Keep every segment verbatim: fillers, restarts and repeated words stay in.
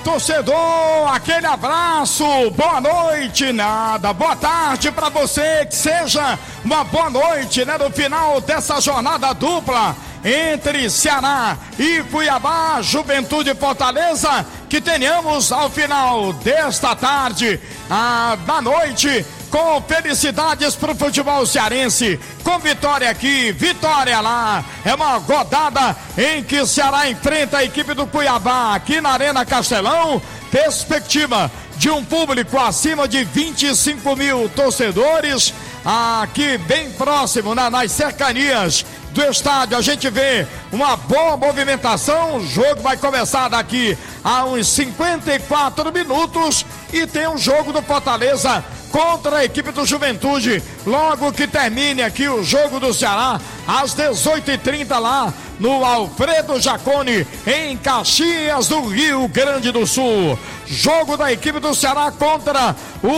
torcedor, aquele abraço, boa noite, nada, boa tarde pra você, que seja uma boa noite, né, no final dessa jornada dupla entre Ceará e Cuiabá, Juventude e Fortaleza, que tenhamos ao final desta tarde, ah, da noite, com felicidades pro futebol cearense, com vitória aqui, vitória lá. É uma rodada em que o Ceará enfrenta a equipe do Cuiabá aqui na Arena Castelão. Perspectiva de um público acima de vinte e cinco mil torcedores, aqui bem próximo, na, nas cercanias do estádio. A gente vê uma boa movimentação. O jogo vai começar daqui a uns cinquenta e quatro minutos e tem um jogo do Fortaleza contra a equipe do Juventude, logo que termine aqui o jogo do Ceará, às dezoito e trinta lá no Alfredo Jaconi, em Caxias do Rio Grande do Sul. Jogo da equipe do Ceará contra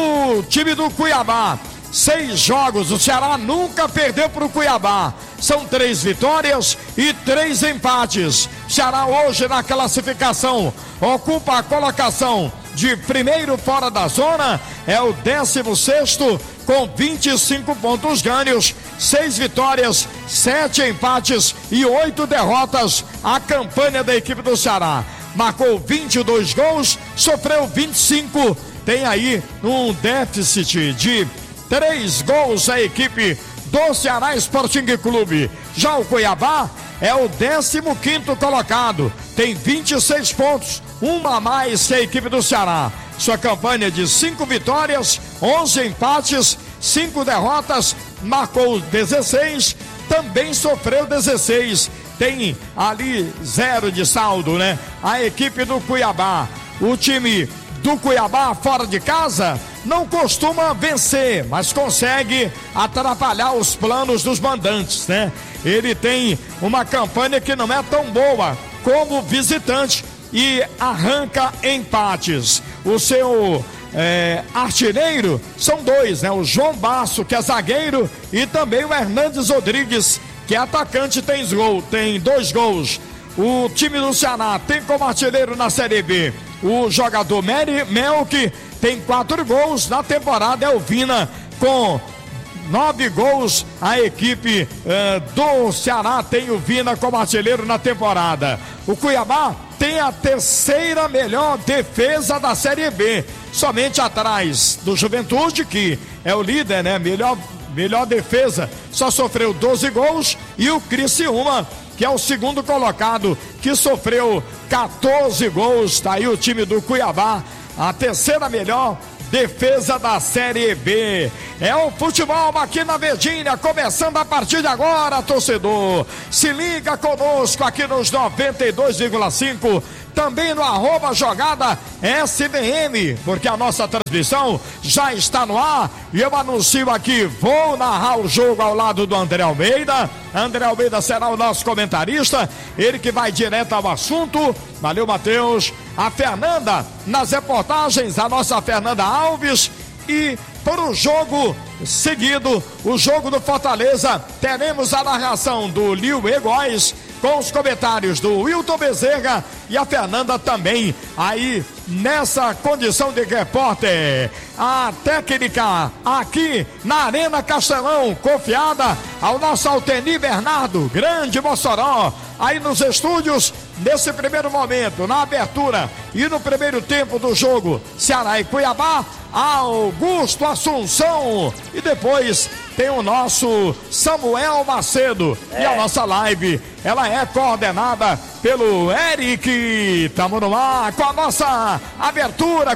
o time do Cuiabá. Seis jogos, o Ceará nunca perdeu para o Cuiabá. São três vitórias e três empates. O Ceará hoje na classificação ocupa a colocação de primeiro fora da zona, é o décimo sexto com vinte e cinco pontos ganhos, seis vitórias, sete empates e oito derrotas. A campanha da equipe do Ceará marcou vinte e dois gols, sofreu vinte e cinco, tem aí um déficit de três gols a equipe do Ceará Sporting Clube. Já o Cuiabá é o décimo quinto colocado, tem vinte e seis pontos, uma a mais que a equipe do Ceará. Sua campanha de cinco vitórias, onze empates, cinco derrotas, marcou dezesseis, também sofreu dezesseis, tem ali zero de saldo, né? A equipe do Cuiabá, o time do Cuiabá fora de casa não costuma vencer, mas consegue atrapalhar os planos dos mandantes, né? Ele tem uma campanha que não é tão boa como visitante e arranca empates. O seu é, artilheiro são dois, né? O João Basso, que é zagueiro, e também o Hernandes Rodrigues, que é atacante, tem gol, tem dois gols. O time do Ceará tem como artilheiro na Série B o jogador Meri Melk, tem quatro gols na temporada. É o Vina com nove gols. A equipe uh, do Ceará tem o Vina como artilheiro na temporada. O Cuiabá tem a terceira melhor defesa da Série B, somente atrás do Juventude, que é o líder, né? Melhor, melhor defesa, só sofreu doze gols, e o Criciúma, que é o segundo colocado, que sofreu quatorze gols. Tá aí o time do Cuiabá, a terceira melhor defesa da Série B. É o futebol aqui na Verdinha, começando a partir de agora, torcedor. Se liga conosco aqui nos noventa e dois vírgula cinco, também no arroba jogada S B M, porque a nossa transmissão já está no ar. E eu anuncio aqui, vou narrar o jogo ao lado do André Almeida. André Almeida será o nosso comentarista, ele que vai direto ao assunto. Valeu, Matheus. A Fernanda nas reportagens, a nossa Fernanda Alves. E para o jogo seguido, o jogo do Fortaleza, teremos a narração do Lio Egóis, com os comentários do Wilton Bezerra e a Fernanda também, aí nessa condição de repórter. A técnica aqui na Arena Castelão, confiada ao nosso Altenir Bernardo, grande Mossoró, aí nos estúdios, nesse primeiro momento, na abertura e no primeiro tempo do jogo, Ceará e Cuiabá, Augusto Assunção, e depois tem o nosso Samuel Macedo. É. E a nossa live, ela é coordenada pelo Eric. Tamo no ar com a nossa abertura